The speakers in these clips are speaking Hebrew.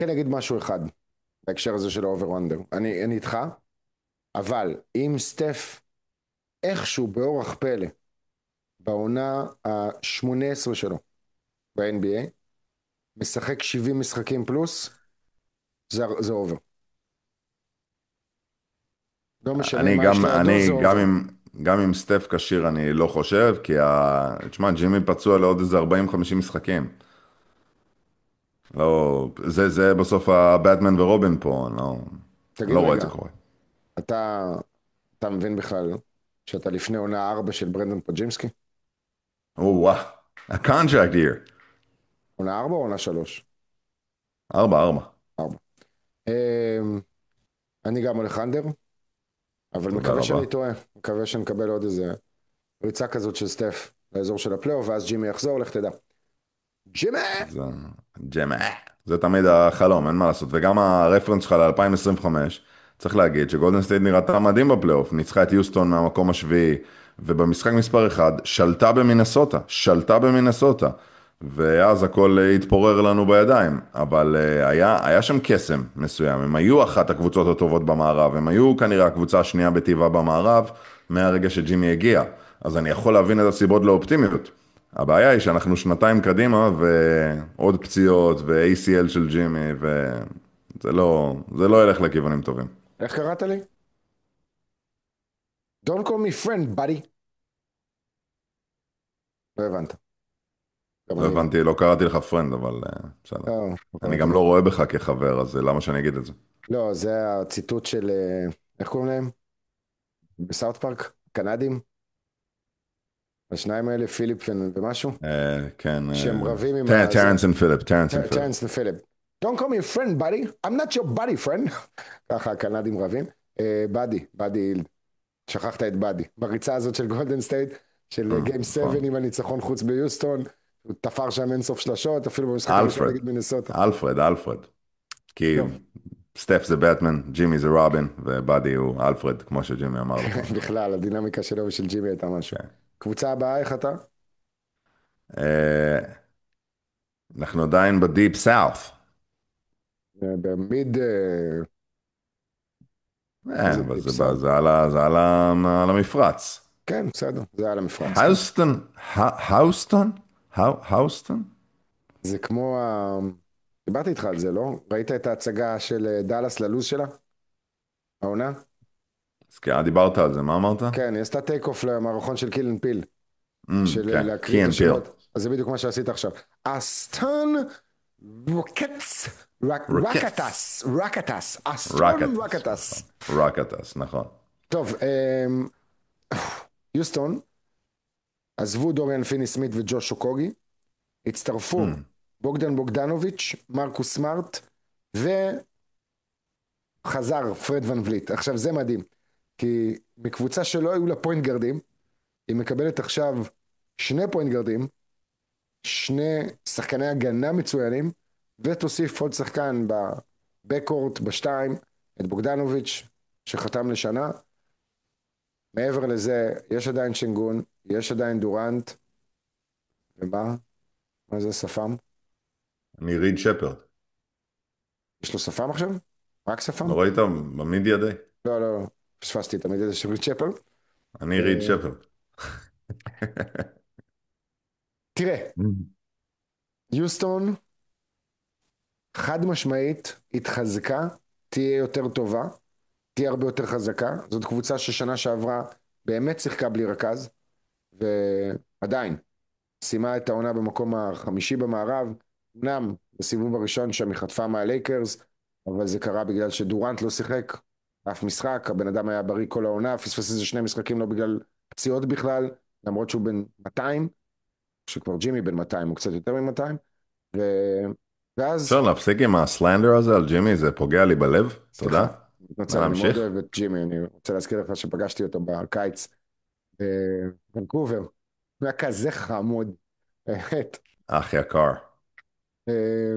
כן אגיד משהו אחד בהקשר הזה של האובר-וונדר. אני איתך, אבל אם סטף איכשהו באורח פלא בעונה ה-18 שלו ב-NBA משחק 70 משחקים פלוס, זה אובר. לא משנה אני מה יש גם, לידו, זה אני גם אובר. עם, גם עם סטף כשיר אני לא חושב, כי תשמע, ג'ימי פצוע לעוד איזה 40-50 משחקים. לא, זה בסוף הבטמן ורובין פה, אני תגיד לא רואה את זה רגע, קורה. אתה, אתה מבין בכלל שאתה לפני עונה 4 של ברנדון פג'ימסקי? וואו, ה-contract year. עונה 4 או עונה 3? 4-4. 4. אני גם הולך אנדר, אבל תודה מקווה רבה. שאני טועה. מקווה שנקבל עוד איזה ריצה כזאת של סטף לאזור של הפלייאוף, ואז ג'ימי יחזור, לך תדע. ג'ימי! זה ג'ם, זה תמיד החלום, אין מה לעשות. וגם הרפרנס שלך ל-2025, צריך להגיד שגולדן סטייט נראתה מדהים בפלייאוף, ניצחה את יוסטון מהמקום השביעי, ובמשחק מספר 1 שלטה במינסוטה, ואז הכל התפורר לנו בידיים, אבל היה שם קסם מסוים, הם היו אחת הקבוצות הטובות במערב, הם היו כנראה הקבוצה השנייה בטבעה במערב, מהרגע שג'ימי הגיע, אז אני יכול להבין את הסיבות לאופטימיות. הבעיה היא שאנחנו שנתיים קדימה ועוד פציעות ו-ACL של ג'ימי זה לא ילך לכיוונים טובים. איך קראת לי? Don't call me friend, buddy. לא הבנת. גם לא אני לא. הבנתי, לא קראתי לך פרנד, אבל בסדר. לא אני קראתי גם לך. לא רואה בך כחבר, אז למה שאני אגיד את זה? לא, זה הציטוט של, איך קוראים להם? בסאוט פארק? קנדים? השניים האלה, פיליפ ומשהו? כן, שהם רבים עם הזה. טרנס אנד פיליפ, טרנס אנד פיליפ. טרנס ופיליפ. Don't call me a friend, buddy. I'm not your buddy, friend. ככה הקנדים רבים. באדי הילד. שכחת את באדי. בריצה הזאת של גולדן סטייט, של גיים 7 נכון. עם הניצחון חוץ ביוסטון, הוא תפר שם אינסוף שלשות, אפילו במשחק הראשון אלפרד, נגד מינסוטה. אלפרד. כי טוב, סטף זה בטמן, ג'ימי זה רובין, ובאדי הוא אלפרד, כמו שג'ימי אמר לו פעם. בכלל, הדינמיקה שלו ושל ג'ימי הייתה משהו. כן. קבוצה הבאה, איך אתה? אה, אנחנו עדיין בדיפ סאוף. במיד, איזה אבל דיפ סאונד. על המפרץ. כן, בסדר, זה על המפרץ, כן. האוסטון, האוסטון? האוסטון? זה כמו דיברתי איתך על זה, לא? ראית את ההצגה של דאלאס ללוז שלה? העונה? אז כן, דיברת על זה, מה אמרת? כן, היא עשתה טייק אוף למערכון של קילן פיל, של כן, להקריא את קי אנד פיל. השמות. אז זה בדיוק מה שעשית עכשיו. אסטון רוקטס, רוקטס. רקטס, רקטס, אסטון רקטס, נכון. רקטס. רקטס, נכון. טוב, יוסטון, עזבו דוריאן פיני סמית וג'וש אוקוגי, הצטרפו Mm, בוגדן בוגדנוביץ', מרקוס סמארט, וחזר פרד ון וליט. עכשיו זה מדהים, כי מקבוצה שלא היו לה פוינט גרדים, היא מקבלת עכשיו שני פוינט גרדים, שני שחקני הגנה מצוינים, ותוסיף עוד שחקן בבקורט, בשתיים, את בוגדנוביץ', שחתם לשנה. מעבר לזה, יש עדיין שינגון, יש עדיין דורנט, ומה? מה זה שפם? אני ריד שפרד. יש לו שפם עכשיו? רק שפם? לא ראית? במידיה די. לא, לא, לא. פספסתי תמיד איזה של צ'פל. אני ריד אה, שפרד. תראה, יוסטון חד משמעית התחזקה, תהיה יותר טובה, תהיה הרבה יותר חזקה. זאת קבוצה ששנה שעברה באמת שיחקה בלי רכז, ועדיין סיימה את העונה במקום החמישי במערב. אמנם בסיבוב הראשון שם היא חטפה מהלייקרס, אבל זה קרה בגלל שדורנט לא שיחק אף משחק, הבן אדם היה בריא כל העונה, פספס איזה שני משחקים לא בגלל פציעות בכלל, למרות שהוא בן 200, שכבר ג'ימי בן 200, הוא קצת יותר מ-200, ו... אפשר ואז, להפסיק עם הסלנדר הזה על ג'ימי, זה פוגע לי בלב, סליחה, תודה. מתנצל, אני מאוד להמשיך? אוהב את ג'ימי, אני רוצה להזכיר לך שפגשתי אותו בקיץ בוונקובר, הוא היה כזה חמוד, באמת. אח יקר. אה,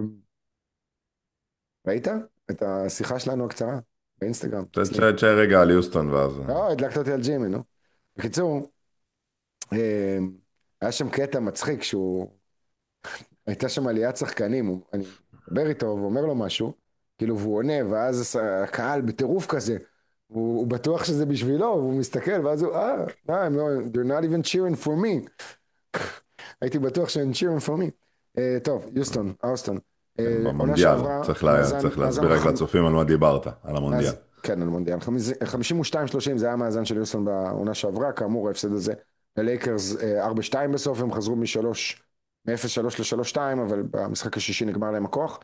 ראית את השיחה שלנו הקצרה באינסטגרם אצלי? תשאר רגע על יוסטון ואז... לא, הדלקת אותי על ג'ימי, נו. בקיצור, אה, היה שם קטע מצחיק שהוא, הייתה שם עליית שחקנים, מדבר איתו ואומר לו משהו, כאילו, והוא עונה, ואז הקהל בטירוף כזה, הוא בטוח שזה בשבילו, והוא מסתכל, ואז הוא, they're not even cheering for me. הייתי בטוח שהם cheering for me. טוב, יוסטון, אוסטון. כן, עונה במונדיאל, שעברה, צריך מאזן להסביר רק לצופים על מה דיברת, על המונדיאל. כן, על מונדיאל. 52-30 זה היה המאזן של יוסטון בעונה שעברה, כאמור ההפסד הזה ללייקרס 4-2 בסוף, הם חזרו מ-0-3 ל-3-2, אבל במשחק השישי נגמר להם הכוח,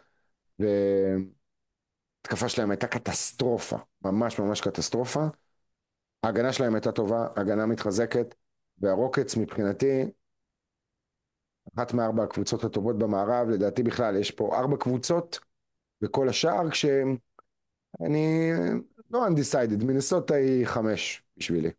והתקפה שלהם הייתה קטסטרופה, ממש ממש קטסטרופה. ההגנה שלהם הייתה טובה, הגנה מתחזקת, והרוקטס מבחינתי, אחת מארבע הקבוצות הטובות במערב, לדעתי בכלל, יש פה ארבע קבוצות, וכל השאר אני לא undecided, מינסוטה היא חמש בשבילי.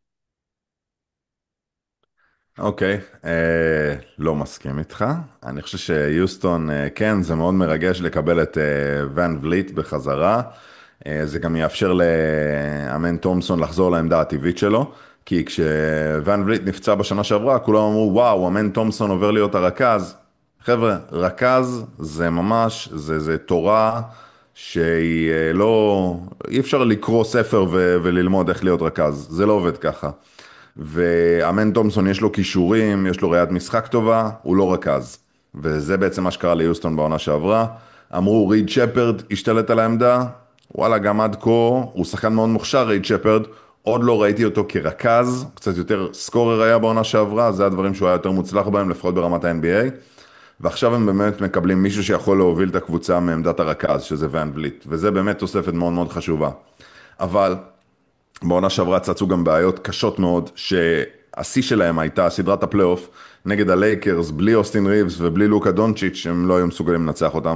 אוקיי, לא מסכים איתך. אני חושב שיוסטון, כן, זה מאוד מרגש לקבל את ון וליט בחזרה. זה גם יאפשר לאמן תומסון לחזור לעמדה הטבעית שלו, כי כשוון וליט נפצע בשנה שעברה, כולם אמרו, וואו, אמן תומסון עובר להיות הרכז. חבר'ה, רכז זה ממש, זה תורה שהיא לא, אי אפשר לקרוא ספר וללמוד איך להיות רכז, זה לא עובד ככה. ואמן תומסון יש לו כישורים, יש לו ראיית משחק טובה, הוא לא רכז. וזה בעצם מה שקרה ליוסטון בעונה שעברה. אמרו ריד שפרד השתלט על העמדה, וואלה גם עד כה, הוא שחקן מאוד מוכשר ריד שפרד, עוד לא ראיתי אותו כרכז, קצת יותר סקורר היה בעונה שעברה, זה הדברים שהוא היה יותר מוצלח בהם, לפחות ברמת ה-NBA. ועכשיו הם באמת מקבלים מישהו שיכול להוביל את הקבוצה מעמדת הרכז, שזה ואן וליט, וזה באמת תוספת מאוד מאוד חשובה. אבל בעונה שעברה צצו גם בעיות קשות מאוד, שהשיא שלהם הייתה סדרת הפלייאוף נגד הלייקרס, בלי אוסטין ריבס ובלי לוקה דונצ'יץ', שהם לא היו מסוגלים לנצח אותם.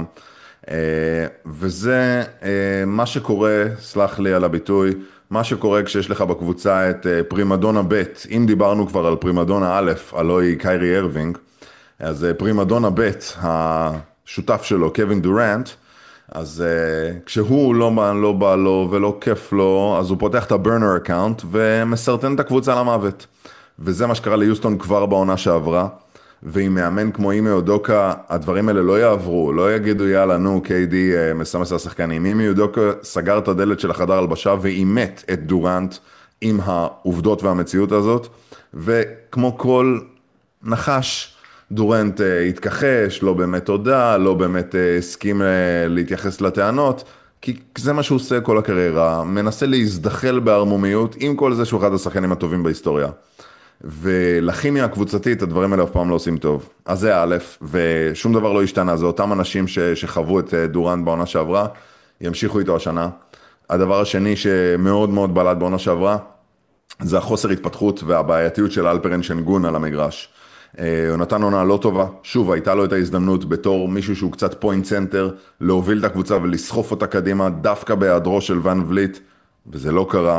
וזה מה שקורה, סלח לי על הביטוי, מה שקורה כשיש לך בקבוצה את פרימדונה ב', אם דיברנו כבר על פרימדונה א', הלוא היא קיירי הרווינג, אז פרימדונה ב', השותף שלו, קווין דורנט, אז כשהוא לא בא לו ולא כיף לו, אז הוא פותח את הברנר אקאונט ומסרטן את הקבוצה למוות. וזה מה שקרה ליוסטון כבר בעונה שעברה. ועם מאמן כמו אימי אודוקה, הדברים האלה לא יעברו, לא יגידו יאללה נו, KD מסמס על השחקנים. אימי אודוקה סגר את הדלת של החדר הלבשה ואימת את דורנט עם העובדות והמציאות הזאת. וכמו כל נחש, דורנט התכחש, לא באמת הודע, לא באמת הסכים להתייחס לטענות, כי זה מה שהוא עושה כל הקריירה, מנסה להזדחל בערמומיות, עם כל זה שהוא אחד השחקנים הטובים בהיסטוריה. ולכימיה הקבוצתית הדברים האלה אף פעם לא עושים טוב. אז זה א', ושום דבר לא השתנה, זה אותם אנשים שחוו את דורנט בעונה שעברה, ימשיכו איתו השנה. הדבר השני שמאוד מאוד בלט בעונה שעברה, זה החוסר התפתחות והבעייתיות של אלפרן שנגון על המגרש. הוא נתן עונה לא טובה, שוב הייתה לו את ההזדמנות בתור מישהו שהוא קצת פוינט סנטר, להוביל את הקבוצה ולסחוף אותה קדימה דווקא בהיעדרו של ון וליט, וזה לא קרה,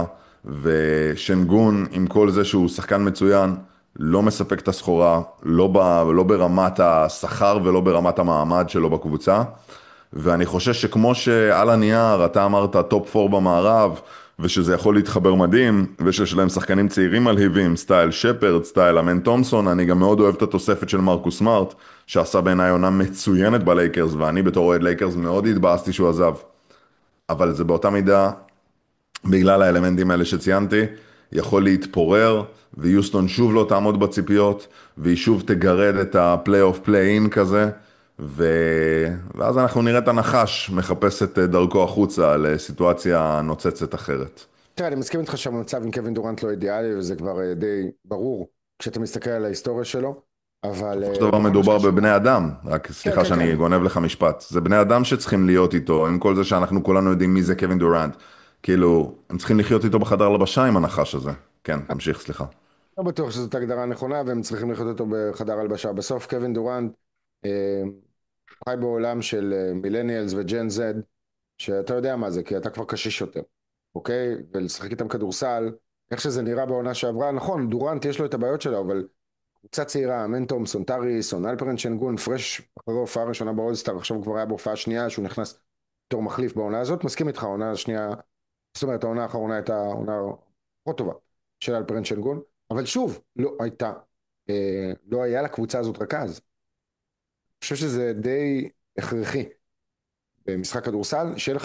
ושנגון עם כל זה שהוא שחקן מצוין, לא מספק את הסחורה, לא ברמת השכר ולא ברמת המעמד שלו בקבוצה, ואני חושש שכמו שעל הנייר אתה אמרת טופ 4 במערב, ושזה יכול להתחבר מדהים, ושיש להם שחקנים צעירים מלהיבים, סטייל שפרד, סטייל אמן תומסון, אני גם מאוד אוהב את התוספת של מרקוס סמארט, שעשה בעיניי עונה מצוינת בלייקרס, ואני בתור אוהד לייקרס מאוד התבאסתי שהוא עזב. אבל זה באותה מידה, בגלל האלמנטים האלה שציינתי, יכול להתפורר, ויוסטון שוב לא תעמוד בציפיות, והיא שוב תגרד את הפליי-אוף פליי-אין כזה, ואז אנחנו נראה את הנחש מחפש את דרכו החוצה לסיטואציה נוצצת אחרת. תראה, אני מסכים איתך שהמצב עם קווין דורנט לא אידיאלי, וזה כבר די ברור כשאתה מסתכל על ההיסטוריה שלו, אבל בסופו של דבר בכל מה מדובר שקשור... בבני אדם, רק כן, סליחה כן, כן. שאני גונב לך משפט, זה בני אדם שצריכים להיות איתו, עם כל זה שאנחנו כולנו יודעים מי זה קווין דורנט, כאילו, הם צריכים לחיות איתו בחדר לבשה עם הנחש הזה. כן, תמשיך, סליחה. לא בטוח שזאת הגדרה נכונה, והם צריכים לחיות אותו בחדר הלבשה. בסוף קווין דורנט אה, חי בעולם של מילניאלס וג'ן זד, שאתה יודע מה זה, כי אתה כבר קשיש יותר, אוקיי? ולשחק איתם כדורסל, איך שזה נראה בעונה שעברה, נכון, דורנט יש לו את הבעיות שלו, אבל קבוצה צעירה, אמן תומסון, טריסון, אלפרן שנגון, פרש אחרי הופעה ראשונה באולסטאר, עכשיו כבר היה בהופעה שנייה שהוא נכנס בתור מחליף בעונה הזאת, מסכים איתך, העונה השנייה, זאת אומרת העונה האחרונה הייתה עונה פחות טובה של אלפרן שנגון, אבל שוב, לא היה לקבוצה הזאת רכז, אני חושב שזה די הכרחי, במשחק כדורסל, שיהיה לך